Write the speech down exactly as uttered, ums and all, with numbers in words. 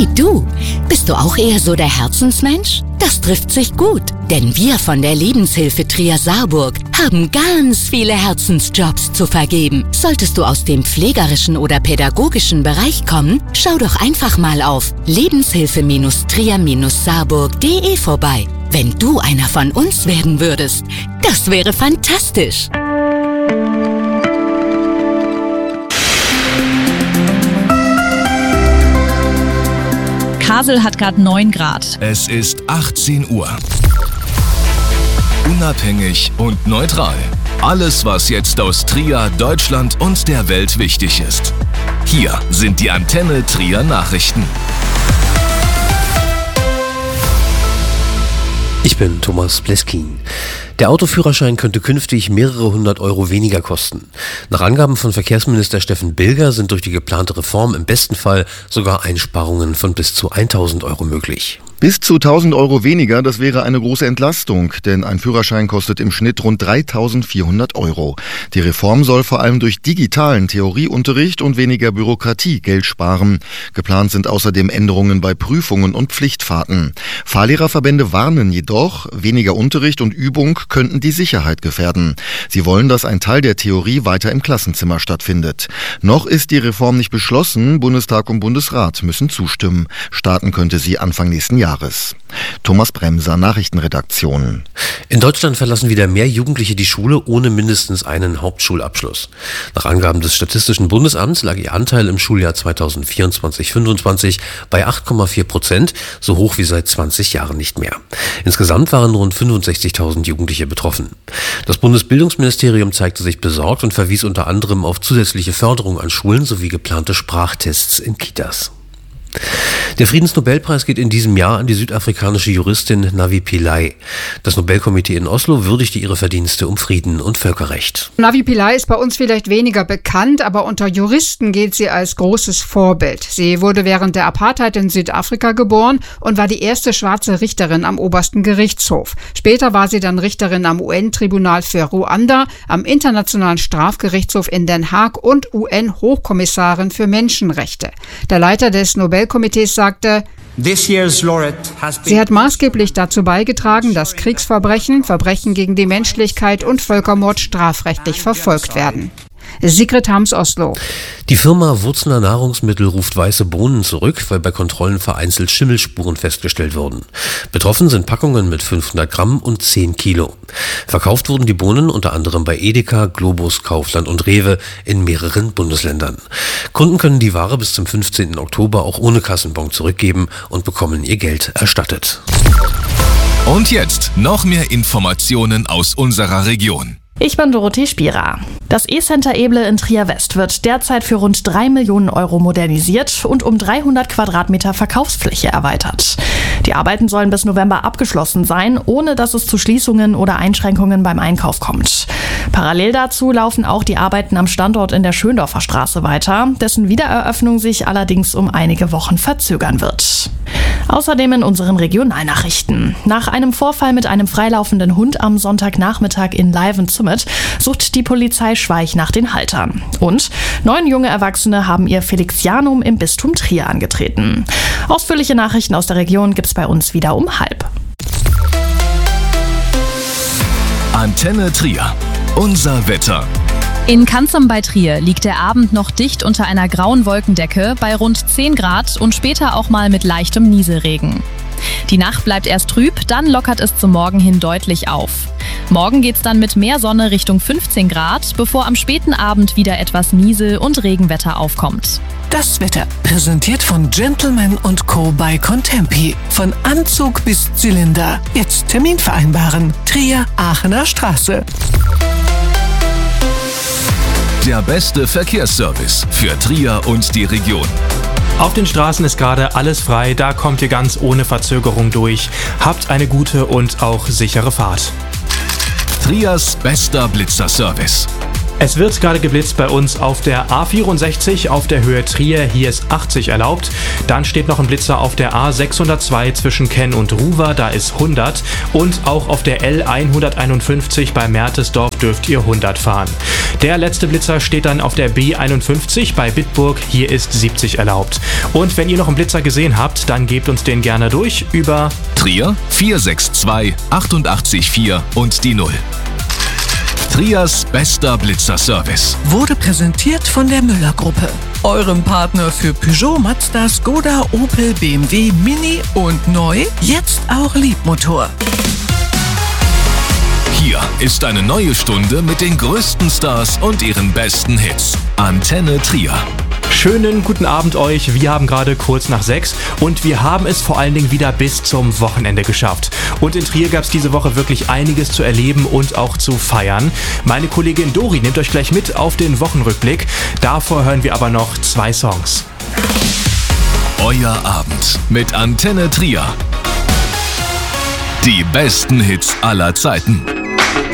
Hey du, bist du auch eher so der Herzensmensch? Das trifft sich gut, denn wir von der Lebenshilfe Trier-Saarburg haben ganz viele Herzensjobs zu vergeben. Solltest du aus dem pflegerischen oder pädagogischen Bereich kommen, schau doch einfach mal auf lebenshilfe Trier Saarburg punkt de vorbei. Wenn du einer von uns werden würdest, das wäre fantastisch. Kassel hat gerade neun Grad. Es ist achtzehn Uhr. Unabhängig und neutral. Alles, was jetzt aus Trier, Deutschland und der Welt wichtig ist. Hier sind die Antenne Trier Nachrichten. Ich bin Thomas Bleskin. Der Autoführerschein könnte künftig mehrere hundert Euro weniger kosten. Nach Angaben von Verkehrsminister Steffen Bilger sind durch die geplante Reform im besten Fall sogar Einsparungen von bis zu tausend Euro möglich. Bis zu tausend Euro weniger, das wäre eine große Entlastung, denn ein Führerschein kostet im Schnitt rund dreitausendvierhundert Euro. Die Reform soll vor allem durch digitalen Theorieunterricht und weniger Bürokratie Geld sparen. Geplant sind außerdem Änderungen bei Prüfungen und Pflichtfahrten. Fahrlehrerverbände warnen jedoch, weniger Unterricht und Übung könnten die Sicherheit gefährden. Sie wollen, dass ein Teil der Theorie weiter im Klassenzimmer stattfindet. Noch ist die Reform nicht beschlossen, Bundestag und Bundesrat müssen zustimmen. Starten könnte sie Anfang nächsten Jahres. Thomas Bremser, Nachrichtenredaktion. In Deutschland verlassen wieder mehr Jugendliche die Schule ohne mindestens einen Hauptschulabschluss. Nach Angaben des Statistischen Bundesamts lag ihr Anteil im Schuljahr zweitausendvierundzwanzig fünfundzwanzig bei acht Komma vier Prozent, so hoch wie seit zwanzig Jahren nicht mehr. Insgesamt waren rund fünfundsechzigtausend Jugendliche betroffen. Das Bundesbildungsministerium zeigte sich besorgt und verwies unter anderem auf zusätzliche Förderung an Schulen sowie geplante Sprachtests in Kitas. Der Friedensnobelpreis geht in diesem Jahr an die südafrikanische Juristin Navi Pillay. Das Nobelkomitee in Oslo würdigte ihre Verdienste um Frieden und Völkerrecht. Navi Pillay ist bei uns vielleicht weniger bekannt, aber unter Juristen gilt sie als großes Vorbild. Sie wurde während der Apartheid in Südafrika geboren und war die erste schwarze Richterin am obersten Gerichtshof. Später war sie dann Richterin am U N-Tribunal für Ruanda, am Internationalen Strafgerichtshof in Den Haag und U N-Hochkommissarin für Menschenrechte. Der Leiter des Nobelkomitees sagte, sie hat maßgeblich dazu beigetragen, dass Kriegsverbrechen, Verbrechen gegen die Menschlichkeit und Völkermord strafrechtlich verfolgt werden. Sigrid Harms, Oslo. Die Firma Wurzler Nahrungsmittel ruft weiße Bohnen zurück, weil bei Kontrollen vereinzelt Schimmelspuren festgestellt wurden. Betroffen sind Packungen mit fünfhundert Gramm und zehn Kilo. Verkauft wurden die Bohnen unter anderem bei Edeka, Globus, Kaufland und Rewe in mehreren Bundesländern. Kunden können die Ware bis zum fünfzehnten Oktober auch ohne Kassenbon zurückgeben und bekommen ihr Geld erstattet. Und jetzt noch mehr Informationen aus unserer Region. Ich bin Dorothee Spierer. Das E-Center Eble in Trier West wird derzeit für rund drei Millionen Euro modernisiert und um dreihundert Quadratmeter Verkaufsfläche erweitert. Die Arbeiten sollen bis November abgeschlossen sein, ohne dass es zu Schließungen oder Einschränkungen beim Einkauf kommt. Parallel dazu laufen auch die Arbeiten am Standort in der Schöndorfer Straße weiter, dessen Wiedereröffnung sich allerdings um einige Wochen verzögern wird. Außerdem in unseren Regionalnachrichten. Nach einem Vorfall mit einem freilaufenden Hund am Sonntagnachmittag in Leiven-Zummet sucht die Polizei Schweich nach den Haltern. Und neun junge Erwachsene haben ihr Felixianum im Bistum Trier angetreten. Ausführliche Nachrichten aus der Region gibt's bei uns wieder um halb. Antenne Trier. Unser Wetter. In Canzem bei Trier liegt der Abend noch dicht unter einer grauen Wolkendecke bei rund zehn Grad und später auch mal mit leichtem Nieselregen. Die Nacht bleibt erst trüb, dann lockert es zum Morgen hin deutlich auf. Morgen geht's dann mit mehr Sonne Richtung fünfzehn Grad, bevor am späten Abend wieder etwas Niesel- und Regenwetter aufkommt. Das Wetter präsentiert von Gentleman und Co. bei Contempi. Von Anzug bis Zylinder. Jetzt Termin vereinbaren. Trier, Aachener Straße. Der beste Verkehrsservice für Trier und die Region. Auf den Straßen ist gerade alles frei, da kommt ihr ganz ohne Verzögerung durch. Habt eine gute und auch sichere Fahrt. Triers bester Blitzerservice. Es wird gerade geblitzt bei uns auf der A vierundsechzig auf der Höhe Trier, hier ist achtzig erlaubt. Dann steht noch ein Blitzer auf der A sechshundertzwei zwischen Kenn und Ruwer, da ist hundert. Und auch auf der L hunderteinundfünfzig bei Mertesdorf dürft ihr hundert fahren. Der letzte Blitzer steht dann auf der B einundfünfzig bei Bitburg, hier ist siebzig erlaubt. Und wenn ihr noch einen Blitzer gesehen habt, dann gebt uns den gerne durch über Trier vier sechs zwei acht acht vier und die null. Triers bester Blitzerservice. Wurde präsentiert von der Müller-Gruppe, eurem Partner für Peugeot, Mazda, Skoda, Opel, B M W, Mini und neu, jetzt auch Liebmotor. Hier ist eine neue Stunde mit den größten Stars und ihren besten Hits. Antenne Trier. Schönen guten Abend euch, wir haben gerade kurz nach sechs und wir haben es vor allen Dingen wieder bis zum Wochenende geschafft. Und in Trier gab es diese Woche wirklich einiges zu erleben und auch zu feiern. Meine Kollegin Dori nimmt euch gleich mit auf den Wochenrückblick. Davor hören wir aber noch zwei Songs. Euer Abend mit Antenne Trier. Die besten Hits aller Zeiten.